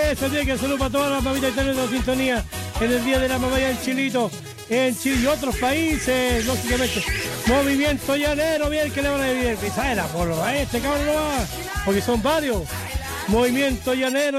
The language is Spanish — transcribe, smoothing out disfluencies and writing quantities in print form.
Eso tiene que salud para todas las mamitas que están en sintonía en el Día de la Mamá allá en Chilito, en Chile y otros países, lógicamente. Movimiento Llanero, bien que le van a vivir. Quizá era por este cabrón no va, porque son varios. Movimiento Llanero.